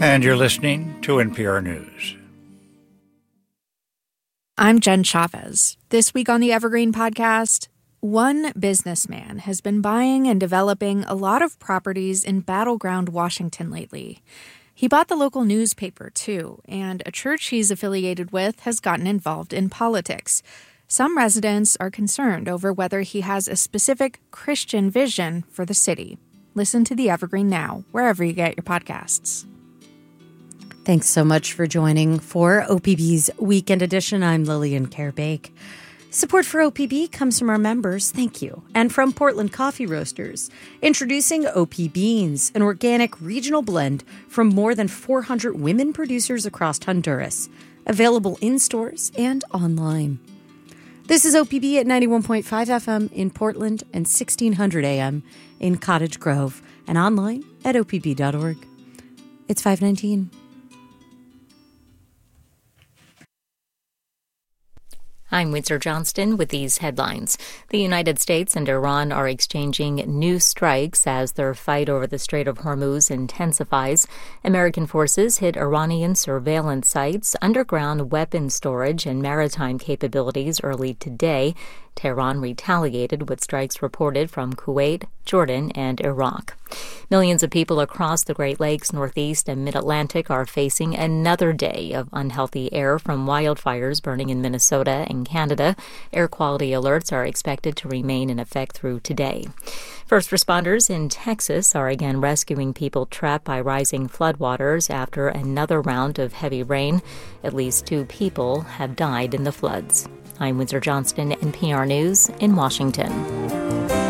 And you're listening to NPR News. I'm Jen Chavez. This week on the Evergreen Podcast, one businessman has been buying and developing a lot of properties in battleground Washington lately. He bought the local newspaper, too, and a church he's affiliated with has gotten involved in politics. Some residents are concerned over whether he has a specific Christian vision for the city. Listen to the Evergreen now, wherever you get your podcasts. Thanks so much for joining for OPB's Weekend Edition. I'm Lillian Kerr-Bake. Support for OPB comes from our members, thank you, and from Portland Coffee Roasters. Introducing OP Beans, an organic regional blend from more than 400 women producers across Honduras. Available in stores and online. This is OPB at 91.5 FM in Portland and 1600 AM in Cottage Grove and online at opb.org. It's 5:19. I'm Windsor Johnston with these headlines. The United States and Iran are exchanging new strikes as their fight over the Strait of Hormuz intensifies. American forces hit Iranian surveillance sites, underground weapon storage, and maritime capabilities early today. Tehran retaliated with strikes reported from Kuwait, Jordan, and Iraq. Millions of people across the Great Lakes, Northeast, and Mid-Atlantic are facing another day of unhealthy air from wildfires burning in Minnesota and Canada. Air quality alerts are expected to remain in effect through today. First responders in Texas are again rescuing people trapped by rising floodwaters after another round of heavy rain. At least 2 people have died in the floods. I'm Windsor Johnston, NPR News in Washington.